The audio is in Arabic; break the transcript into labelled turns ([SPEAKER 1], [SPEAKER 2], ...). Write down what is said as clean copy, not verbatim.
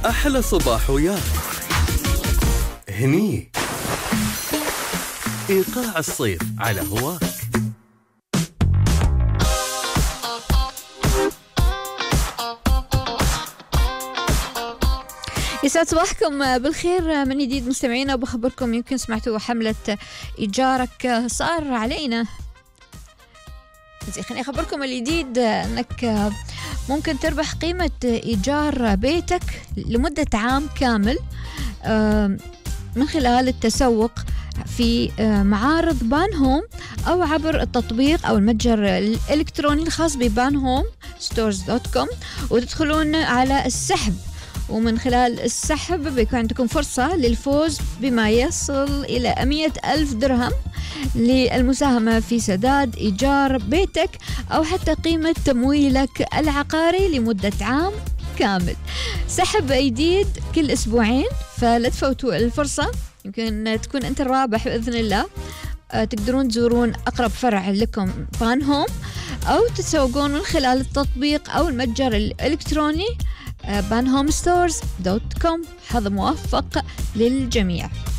[SPEAKER 1] أحلى صباح وياك هني إيقاع الصيف على هواك.
[SPEAKER 2] يسعد صباحكم بالخير من جديد مستمعينا، وبخبركم يمكن سمعتوا حملة إيجارك صار علينا. خليني أخبركم الجديد أنك ممكن تربح قيمة إيجار بيتك لمدة عام كامل من خلال التسوق في معارض بان هوم أو عبر التطبيق أو المتجر الإلكتروني الخاص ببان هوم stores.com، وتدخلون على السحب، ومن خلال السحب بيكون عندكم فرصة للفوز بما يصل إلى 100,000 درهم للمساهمة في سداد إيجار بيتك أو حتى قيمة تمويلك العقاري لمدة عام كامل. سحب جديد كل أسبوعين، فلا تفوتوا الفرصة، يمكن تكون أنت الرابح بإذن الله. تقدرون تزورون أقرب فرع لكم بان هوم أو تتسوقون من خلال التطبيق أو المتجر الإلكتروني banhomestores.com. حظ موفق للجميع.